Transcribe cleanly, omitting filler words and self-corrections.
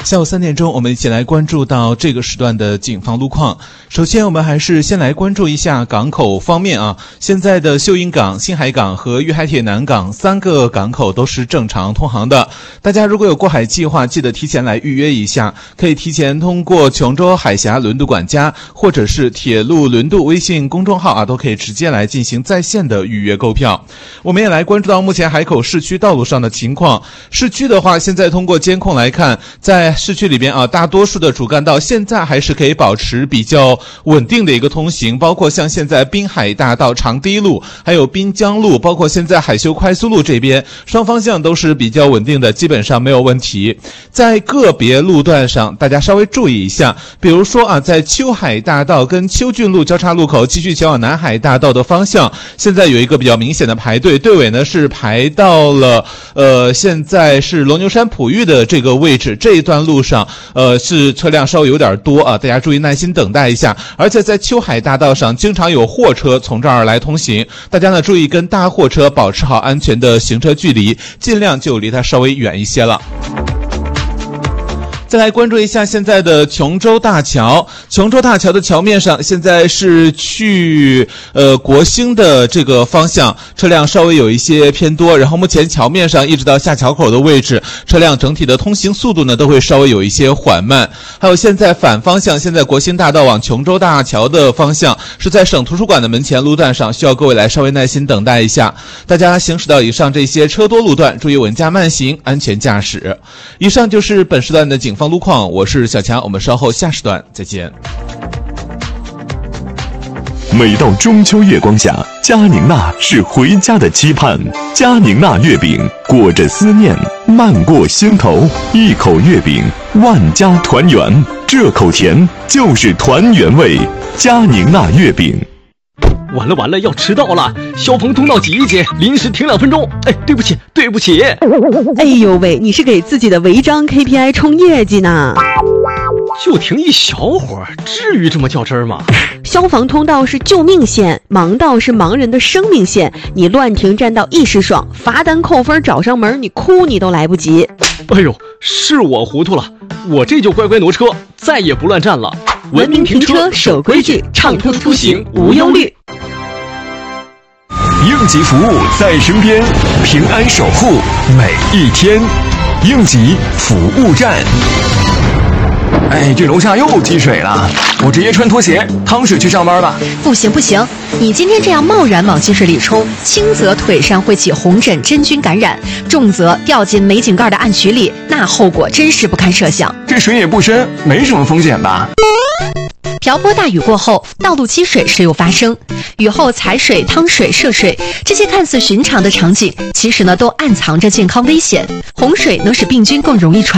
下午3点钟，我们一起来关注到这个时段的警方路况。首先，我们还是先来关注一下港口方面啊。现在的秀英港、新海港和粤海铁南港3个港口都是正常通航的。大家如果有过海计划，记得提前来预约一下，可以提前通过琼州海峡轮渡管家或者是铁路轮渡微信公众号啊，都可以直接来进行在线的预约购票。我们也来关注到目前海口市区道路上的情况。市区的话，现在通过监控来看，在市区里边啊，大多数的主干道现在还是可以保持比较稳定的一个通行，包括像现在滨海大道长堤路，还有滨江路，包括现在海修快速路这边，双方向都是比较稳定的，基本上没有问题。在个别路段上，大家稍微注意一下，比如说啊，在秋海大道跟秋俊路交叉路口继续前往南海大道的方向，现在有一个比较明显的排队，队尾呢是排到了现在是龙牛山普玉的这个位置，这一段路上是车辆稍微有点多啊，大家注意耐心等待一下。而且在秋海大道上经常有货车从这儿来通行，大家呢注意跟大货车保持好安全的行车距离，尽量就离它稍微远一些了。再来关注一下现在的琼州大桥。琼州大桥的桥面上，现在是去国兴的这个方向，车辆稍微有一些偏多，然后目前桥面上一直到下桥口的位置，车辆整体的通行速度呢都会稍微有一些缓慢。还有现在反方向，现在国兴大道往琼州大桥的方向是在省图书馆的门前路段上，需要各位来稍微耐心等待一下。大家行驶到以上这些车多路段，注意稳驾慢行，安全驾驶。以上就是本时段的警方路况，我是小强，我们稍后下时段再见。 每到中秋月光下，佳宁娜是回家的期盼。佳宁娜月饼裹着思念，漫过心头，一口月饼，万家团圆。这口甜就是团圆味。佳宁娜月饼。 完了，要迟到了！消防通道挤一挤，临时停2分钟。哎，对不起。 哎呦喂，你是给自己的违章 KPI 冲业绩呢？ 就停一小会儿，至于这么较真儿吗？ 消防通道是救命线，盲道是盲人的生命线。你乱停占道一时爽，罚单扣分找上门，你哭你都来不及。 哎呦，是我糊涂了，我这就乖乖挪车，再也不乱站了。 文明停车，守规矩，畅通出行无忧虑。 应急服务在身边，平安守护每一天。应急服务站。 哎，这楼下又积水了，我直接穿拖鞋趟水去上班吧。 不行，你今天这样贸然往积水里冲，轻则腿上会起红疹真菌感染，重则掉进煤井盖的暗渠里，那后果真是不堪设想。 这水也不深，没什么风险吧？ 瓢泼大雨过后，道路积水时有发生，雨后踩水、趟水、涉水，这些看似寻常的场景，其实呢都暗藏着健康危险。洪水能使病菌更容易传